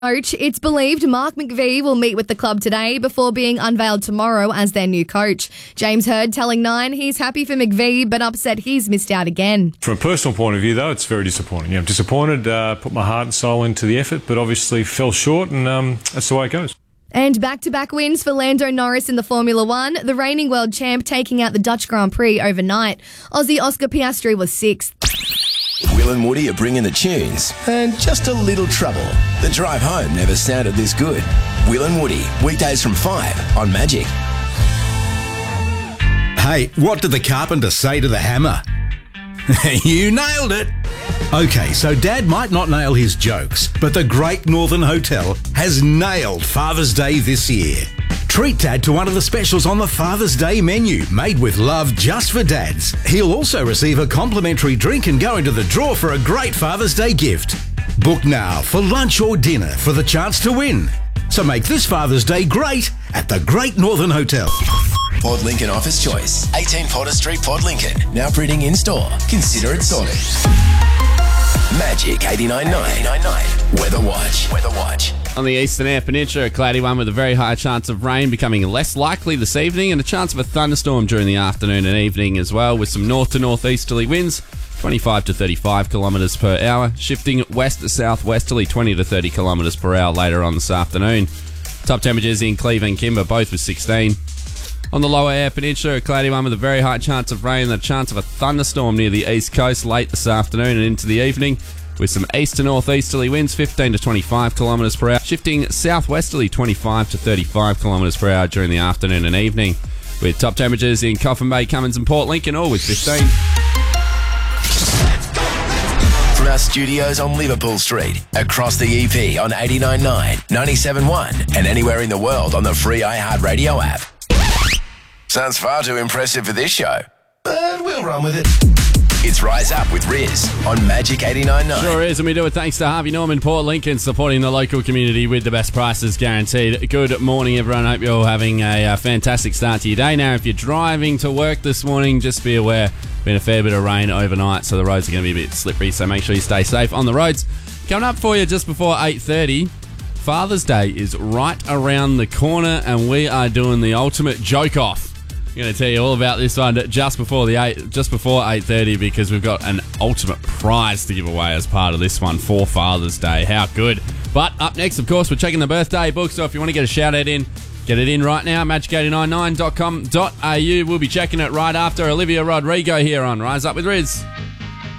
Coach, it's believed Mark McVie will meet with the club today before being unveiled tomorrow as their new coach. James Hird telling Nine he's happy for McVie but upset he's missed out again. From a personal point of view, though, it's very disappointing. I'm disappointed, put my heart and soul into the effort, but obviously fell short, and that's the way it goes. And back-to-back wins for Lando Norris in the Formula One, the reigning world champ taking out the Dutch Grand Prix overnight. Aussie Oscar Piastri was sixth. Will and Woody are bringing the tunes and just a little trouble. The drive home never sounded this good. Will and Woody, weekdays from 5 on Magic. Hey, what did the carpenter say to the hammer? You nailed it! Okay, so Dad might not nail his jokes, but the Great Northern Hotel has nailed Father's Day this year. Treat Dad to one of the specials on the Father's Day menu, made with love just for dads. He'll also receive a complimentary drink and go into the draw for a great Father's Day gift. Book now for lunch or dinner for the chance to win. So make this Father's Day great at the Great Northern Hotel. Port Lincoln Office Choice, 18 Potter Street, Port Lincoln. Now printing in store. Consider it sorted. Magic 89.9. Weather Watch. On the Eastern Air Peninsula, a cloudy one with a very high chance of rain becoming less likely this evening, and a chance of a thunderstorm during the afternoon and evening as well, with some north to northeasterly winds, 25 to 35 kilometres per hour, shifting west to southwesterly, 20 to 30 kilometres per hour later on this afternoon. Top temperatures in Cleveland and Kimber, both with 16. On the lower air peninsula, a cloudy one with a very high chance of rain and a chance of a thunderstorm near the east coast late this afternoon and into the evening, with some east to northeasterly winds, 15 to 25 kilometres per hour, shifting southwesterly, 25 to 35 kilometres per hour during the afternoon and evening, with top temperatures in Coffin Bay, Cummins and Port Lincoln, all with 15. From our studios on Liverpool Street, across the EP on 89.9, 97.1, and anywhere in the world on the free iHeartRadio app. Sounds far too impressive for this show, but we'll run with it. It's Rise Up with Riz on Magic 89.9. Sure is, and we do it thanks to Harvey Norman, Port Lincoln, supporting the local community with the best prices guaranteed. Good morning, everyone. Hope you're all having a fantastic start to your day. Now, if you're driving to work this morning, just be aware, been a fair bit of rain overnight, so the roads are going to be a bit slippery, so make sure you stay safe on the roads. Coming up for you just before 8:30, Father's Day is right around the corner, and we are doing the ultimate joke-off. I'm going to tell you all about this one just before 8:30, because we've got an ultimate prize to give away as part of this one for Father's Day. How good. But up next, of course, we're checking the birthday book, so if you want to get a shout-out in, get it in right now, magic899.com.au. We'll be checking it right after Olivia Rodrigo here on Rise Up with Riz.